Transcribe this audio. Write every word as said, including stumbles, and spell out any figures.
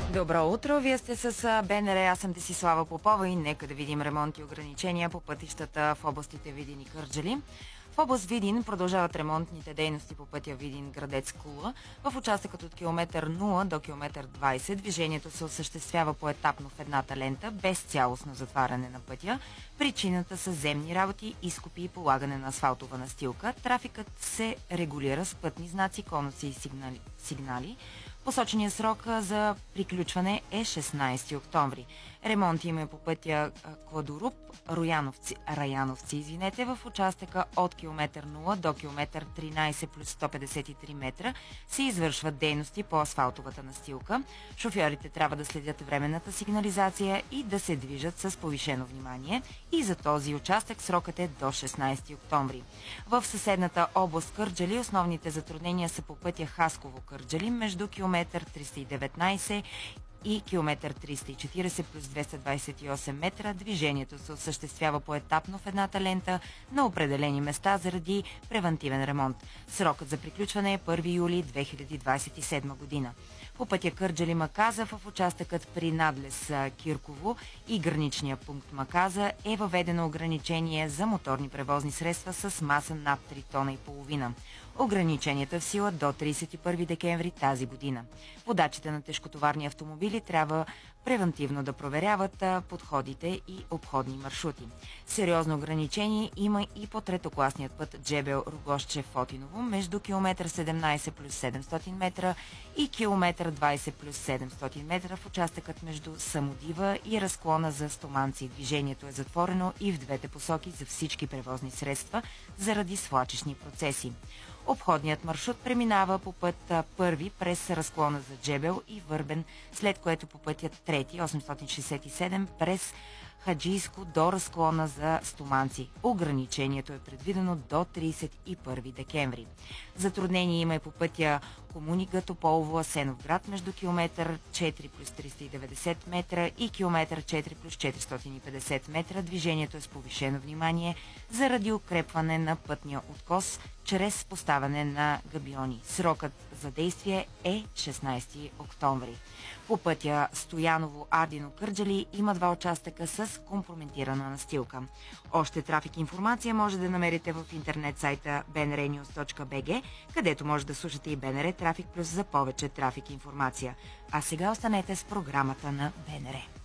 Добро утро, вие сте с БНР, аз съм Десислава Попова и нека да видим ремонт и ограничения по пътищата в областите Видин и Кърджали. В област Видин продължават ремонтните дейности по пътя Видин Градец Кула. В участъкът от километър нула до километър двайсет движението се осъществява поетапно в едната лента, без цялостно затваряне на пътя. Причината са земни работи, изкопи и полагане на асфалтова настилка. Трафикът се регулира с пътни знаци, конуси и сигнали. сигнали. Посочения срок за приключване е шестнайсети октомври. Ремонт има по пътя Кладоруб, Рояновци, Раяновци, извинете, в участъка от километър нула до километър тринайсет плюс сто петдесет и три метра се извършват дейности по асфалтовата настилка. Шофьорите трябва да следят временната сигнализация и да се движат с повишено внимание. И за този участък срокът е до шестнайсети октомври. В съседната област Кърджали основните затруднения са по пътя Хасково-Кърджали между километър триста и деветнайсет и километър триста и четирийсет плюс двеста двайсет и осем метра. Движението се осъществява поетапно в едната лента на определени места заради превантивен ремонт. Срокът за приключване е първи юли две хиляди двайсет и седма година. По пътя Кърджали Маказа в участъкът при надлез Кирково и граничния пункт Маказа е въведено ограничение за моторни превозни средства с маса над три тона и половина. Ограничението е в сила до трийсет и първи декември тази година. Водачите на тежкотоварни автомобили трябва превентивно да проверяват подходите и обходни маршрути. Сериозно ограничение има и по третокласният път Джебел Рогозче Фотиново между километър седемнайсет плюс седемстотин метра и километър двайсет плюс седемстотин метра в участъкът между Самодива и разклона за Стоманци. Движението е затворено и в двете посоки за всички превозни средства заради свлачищни процеси. Обходният маршрут преминава по път първи през разклона за Джебел и Върбен, след което по пътя трети осемстотин шейсет и седем през Хаджийско до разклона за Стоманци. Ограничението е предвидено до трийсет и първи декември. Затруднение има и по пътя Комуника Тополово Асеновград между километър четири плюс триста и деветдесет метра и километър четири плюс четиристотин и петдесет метра. Движението е с повишено внимание заради укрепване на пътния откос чрез поставяне на габиони. Срокът за действие е шестнайсети октомври. По пътя Стояново-Ардино-Кърджали има два участъка с компрометирана настилка. Още трафик и информация може да намерите в интернет сайта би ен ар нюз точка би джи, където може да слушате и БНР Трафик Плюс за повече трафик и информация. А сега останете с програмата на БНР.